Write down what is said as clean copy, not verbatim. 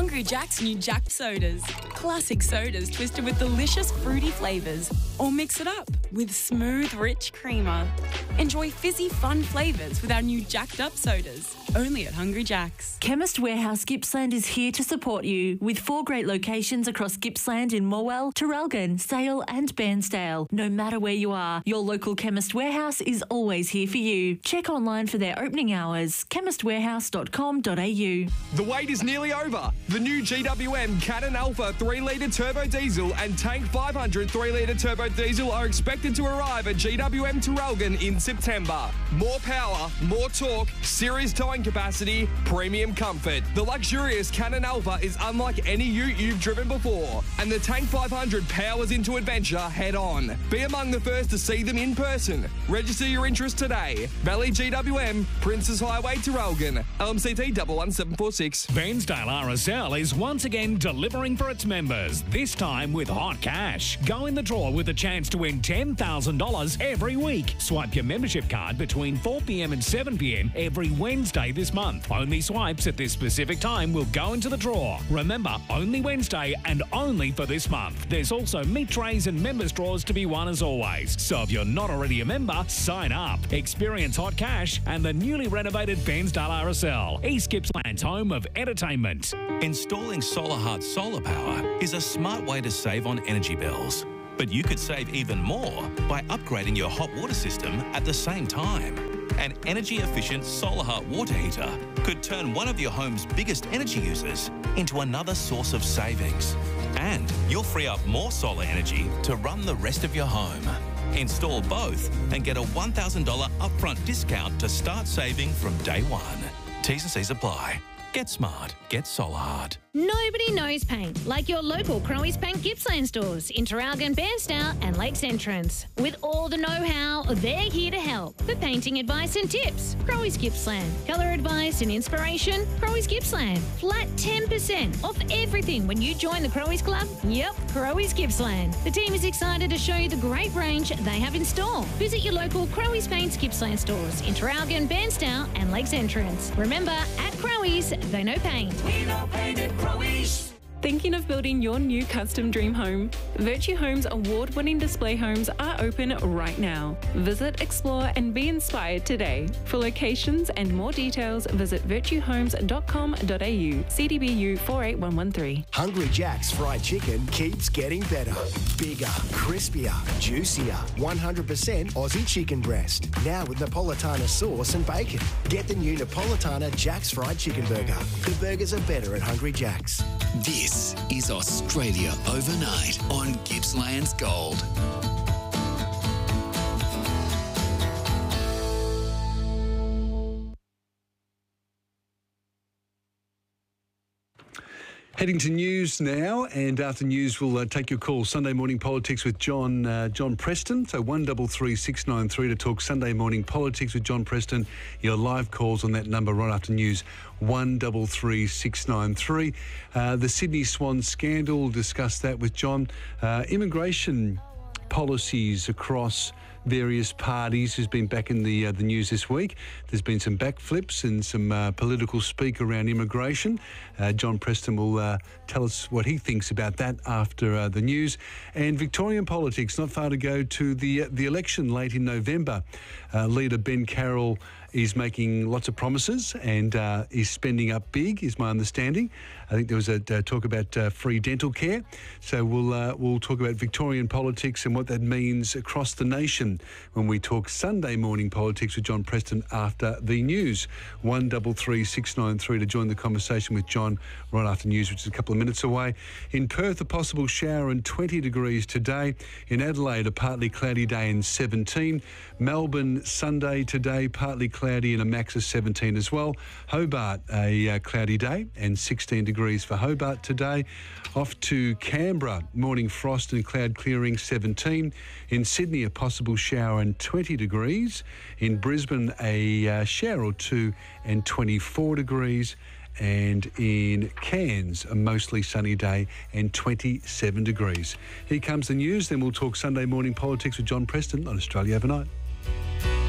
Hungry Jack's new Jack sodas. Classic sodas twisted with delicious fruity flavours. Or mix it up with smooth, rich creamer. Enjoy fizzy, fun flavours with our new Jacked Up sodas. Only at Hungry Jack's. Chemist Warehouse Gippsland is here to support you with 4 great locations across Gippsland in Morwell, Traralgon, Sale and Bairnsdale. No matter where you are, your local Chemist Warehouse is always here for you. Check online for their opening hours. chemistwarehouse.com.au. The wait is nearly over. The new GWM Cannon Alpha 3-litre turbo diesel and Tank 500 3-litre turbo diesel are expected to arrive at GWM Traralgon in September. More power, more torque, series towing capacity, premium comfort. The luxurious Cannon Alpha is unlike any ute you've driven before, and the Tank 500 powers into adventure head on. Be among the first to see them in person. Register your interest today. Valley GWM, Princess Highway, Traralgon, LMCT 11746. Bairnsdale RSL is once again delivering for its members, this time with hot cash. Go in the draw with a chance to win $10,000 every week. Swipe your membership card between 4 p.m. and 7 p.m. every Wednesday this month. Only swipes at this specific time will go into the draw. Remember, only Wednesday and only for this month. There's also meat trays and members draws to be won as always. So if you're not already a member, sign up. Experience hot cash and the newly renovated Bairnsdale RSL, East Gippsland's home of entertainment. Installing SolarHeart solar power is a smart way to save on energy bills. But you could save even more by upgrading your hot water system at the same time. An energy-efficient SolarHeart water heater could turn one of your home's biggest energy users into another source of savings. And you'll free up more solar energy to run the rest of your home. Install both and get a $1,000 upfront discount to start saving from day one. T's and C's apply. Get smart. Get SolarHeart. Nobody knows paint like your local Crowe's Paint Gippsland stores in Traralgon, Bairnsdale and Lakes Entrance. With all the know-how, they're here to help. For painting advice and tips, Crowe's Gippsland. Colour advice and inspiration, Crowe's Gippsland. Flat 10% off everything when you join the Crowe's Club. Yep, Crowe's Gippsland. The team is excited to show you the great range they have in store. Visit your local Crowe's Paints Gippsland stores in Traralgon, Bairnsdale and Lakes Entrance. Remember, at Crowe's, they know paint. We know paint at Crowe's. Thinking of building your new custom dream home? Virtue Homes award-winning display homes are open right now. Visit, explore and be inspired today. For locations and more details, visit virtuehomes.com.au. CDBU 48113. Hungry Jack's fried chicken keeps getting better. Bigger, crispier, juicier. 100% Aussie chicken breast. Now with Napolitana sauce and bacon. Get the new Napolitana Jack's fried chicken burger. The burgers are better at Hungry Jack's. This is Australia Overnight on Gippsland's Gold. Heading to news now, and after news we'll take your call. Sunday morning politics with John Preston. So 133693 to talk Sunday morning politics with John Preston. Your live calls on that number right after news, 133693. The Sydney Swan scandal, discuss that with John. Immigration policies across various parties has been back in the news this week. There's been some backflips and some political speak around immigration. John Preston will tell us what he thinks about that after the news. And Victorian politics, not far to go to the election late in November. Leader Ben Carroll is making lots of promises and is spending up big, is my understanding. I think there was a talk about free dental care. So we'll talk about Victorian politics and what that means across the nation when we talk Sunday morning politics with John Preston after the news. 133693 to join the conversation with John right after news, which is a couple of minutes away. In Perth, a possible shower and 20 degrees today. In Adelaide, a partly cloudy day and 17. Melbourne, Sunday today, partly cloudy and a max of 17 as well. Hobart, a cloudy day and 16 degrees for Hobart today. Off to Canberra, morning frost and cloud clearing, 17. In Sydney, a possible shower and 20 degrees. In Brisbane, a shower or two and 24 degrees. And in Cairns, a mostly sunny day and 27 degrees. Here comes the news, then we'll talk Sunday morning politics with John Preston on Australia Overnight.